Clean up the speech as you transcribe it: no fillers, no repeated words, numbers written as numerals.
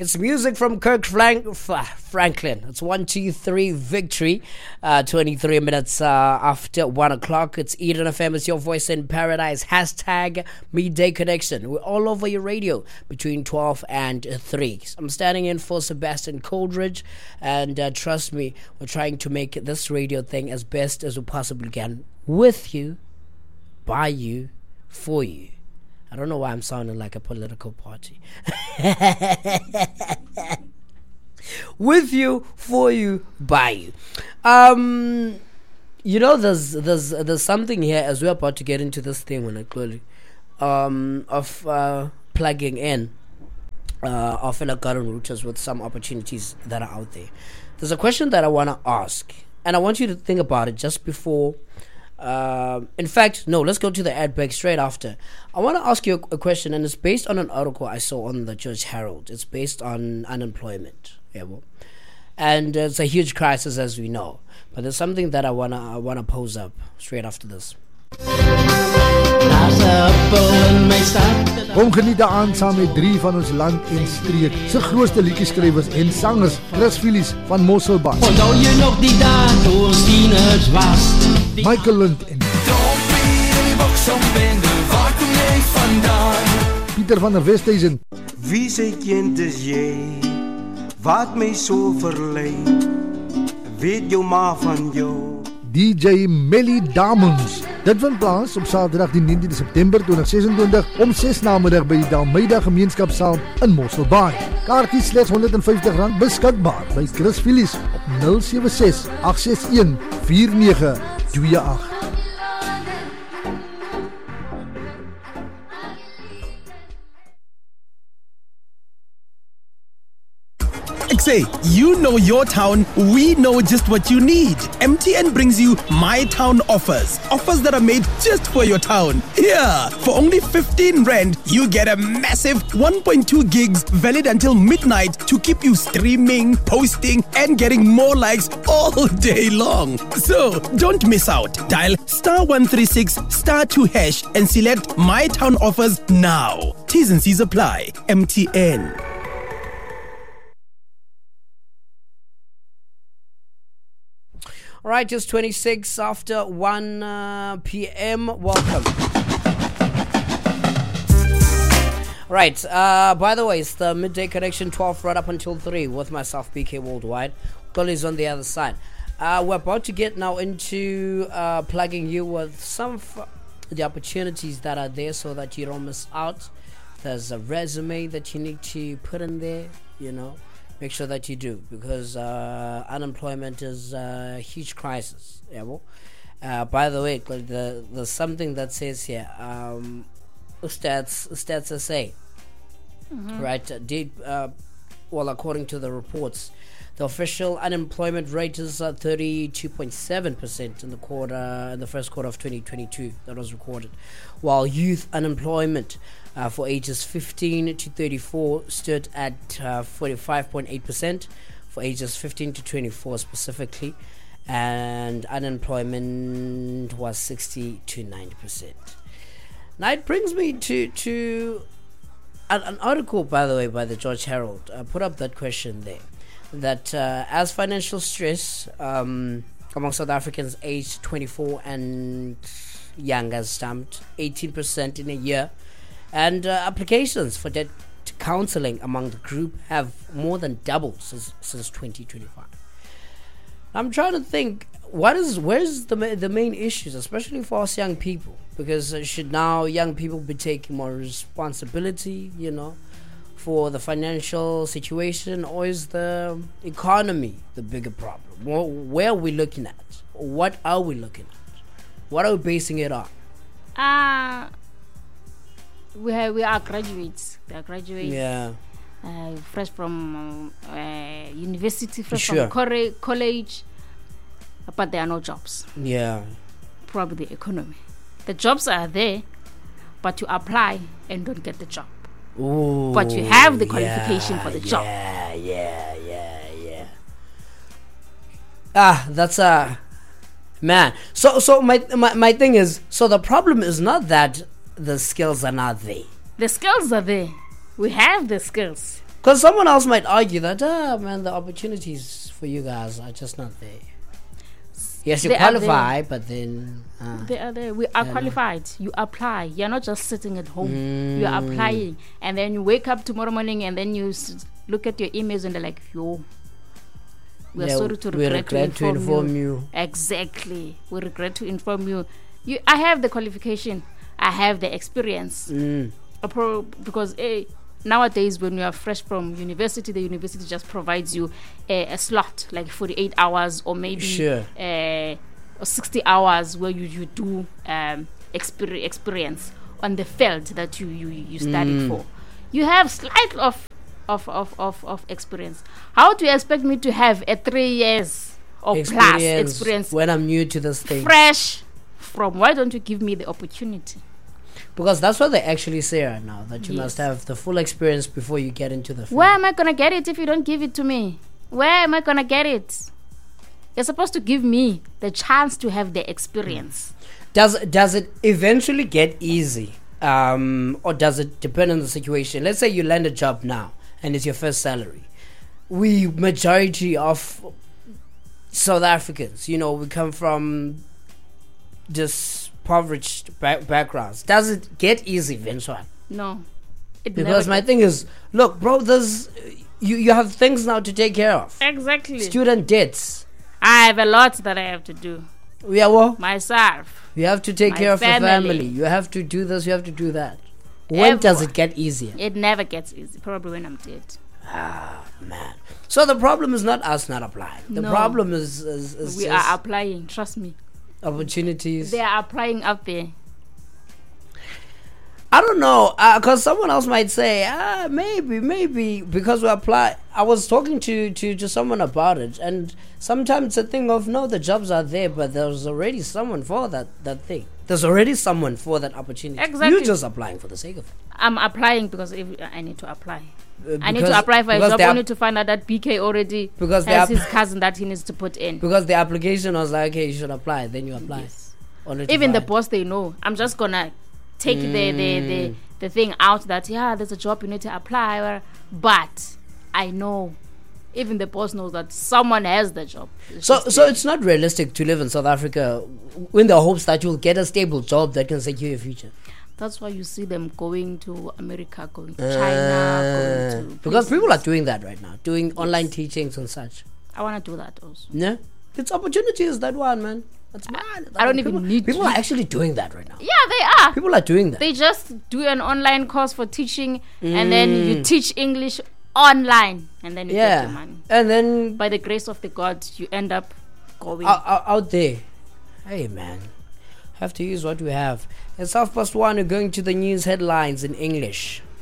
It's music from Kirk Franklin. It's 1-2-3 victory. 23 minutes after 1 o'clock. It's Eden FM. It's your voice in paradise. Hashtag Midday Connection. We're all over your radio between 12 and 3. I'm standing in for Sebastian Coldridge. And trust me, we're trying to make this radio thing as best as we possibly can. With you, by you, for you. I don't know why I'm sounding like a political party. With you, for you, by you. You know, there's something here as we're about to get into this thing when I clearly of plugging in our fellow garden routers with some opportunities that are out there. There's a question that I want to ask, and I want you to think about it just before. In fact, no, let's go to the ad break straight after. I want to ask you a question, and it's based on an article I saw on the George Herald. It's based on unemployment. Yeah, well, and it's a huge crisis, as we know. But there's something that I wanna pose up straight after this. Kom geniet aan saam met 3 van ons land en streek se grootste liedjeskrywers en sangers, Chris Phillips van Mosselbaai. Onthou jy nog die dae toe ons tieners was? Michael Lund en Pieter van der Westhuizen. Wie sy kind is jy? Wat my so verlei? Weet jou ma van jou? DJ Melly Damons. Dit vind plaas op Saterdag die 19de September 2026 om 6 namiddag by die Dalmeida Gemeenskapsaal in Mosselbaai. Kaartjies slegs R150 beskikbaar by Chris Phillips op 076 861 4928. Say, you know your town, we know just what you need. MTN brings you My Town offers. Offers that are made just for your town. Yeah, for only 15 Rand, you get a massive 1.2 gigs valid until midnight to keep you streaming, posting, and getting more likes all day long. So, don't miss out. Dial *136 *2# and select My Town offers now. T's and C's apply. MTN. All right, just 26 after 1 p.m. Welcome. All right, by the way, it's the Midday Connection 12 right up until 3 with myself, BK Worldwide. Collies on the other side. We're about to get now into plugging you with some of the opportunities that are there so that you don't miss out. There's a resume that you need to put in there, you know. Make sure that you do, because unemployment is a huge crisis. Yeah, well, by the way, there's something that says here, stats say, right? Well, according to the reports, the official unemployment rate is 32.7% in the first quarter of 2022. That was recorded, while youth unemployment for ages 15 to 34 stood at 45.8%, for ages 15 to 24 specifically, and unemployment was 60 to 90%. Now it brings me to an article, by the way, by the George Herald, put up that question there, that as financial stress among South Africans aged 24 and younger has jumped 18% in a year, and applications for debt counseling among the group have more than doubled since 2025. I'm trying to think, where's the main issues, especially for us young people? Because should now young people be taking more responsibility, you know, for the financial situation, or is the economy the bigger problem? Where are we looking at? What are we looking at? What are we basing it on? We are graduates. We are graduates. Yeah. Fresh from university, fresh Sure. from college, but there are no jobs. Yeah. Probably the economy. The jobs are there, but you apply and don't get the job. Ooh, But you have the qualification for the job. Yeah. That's man. So my thing is, so the problem is not that the skills are not there. The skills are there. We have the skills. Because someone else might argue that, man, the opportunities for you guys are just not there. Yes, you They are qualify, but then... They are there. We are qualified. You apply. You're not just sitting at home. You are applying. And then you wake up tomorrow morning and then you look at your emails and they're like, yo, we're sorry to regret to inform you. Exactly. We regret to inform you. I have the qualification. I have the experience. Because nowadays, when you are fresh from university, the university just provides you a slot, like 48 hours or maybe 60 hours where you do experience on the field that you studied for. You have slight of experience. How do you expect me to have a 3 years or plus experience when I'm new to this thing? Fresh from, why don't you give me the opportunity? Because that's what they actually say right now, that you must have the full experience before you get into the field. Where am I going to get it if you don't give it to me? Where am I going to get it? You're supposed to give me the chance to have the experience. Does it eventually get easy? Or does it depend on the situation? Let's say you land a job now and it's your first salary. We, majority of South Africans, we come from just impoverished backgrounds. Does it get easy eventually? No. Because my thing is, look, bro, you have things now to take care of. Exactly. Student debts. I have a lot that I have to do. Yeah, well, myself. You have to take care of your family. You have to do this, you have to do that. When does it get easier? It never gets easy. Probably when I'm dead. Ah, man. So the problem is not us not applying. The problem is we are applying, trust me. Opportunities. They are applying out there. I don't know, because someone else might say, maybe because we apply. I was talking to someone about it, and sometimes it's a thing of, no, the jobs are there, but there's already someone for that thing. There's already someone for that opportunity. Exactly. You're just applying for the sake of it. I'm applying because I need to apply. I need to apply for a job only to find out that BK already has his cousin that he needs to put in. Because the application was like, okay, you should apply. Then you apply. Yes. Even the boss, they know. I'm just going to take the thing out that, there's a job you need to apply. But I know, even the boss knows that someone has the job. So it's not realistic to live in South Africa in the hopes that you'll get a stable job that can secure your future. That's why you see them going to America, going to China, going to because people are doing that right now, doing online teachings and such. I want to do that also. Yeah, it's opportunities, that one, man. That's mad. I don't even need. People are actually doing that right now. Yeah, they are. People are doing that. They just do an online course for teaching, and then you teach English online, and then you get your money. And then, by the grace of the God, you end up going out there. Hey, man. Have to use what we have. It's 1:30. We're going to the news headlines in English.